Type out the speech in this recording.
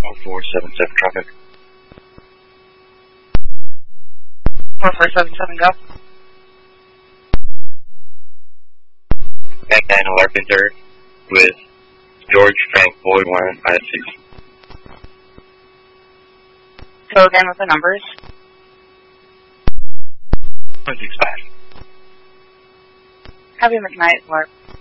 1477 traffic. 4477, go. Back 9 Larpenter with George Frank Boyd 1 I-6. Go again with the numbers. 165. Copy McKnight, Larp.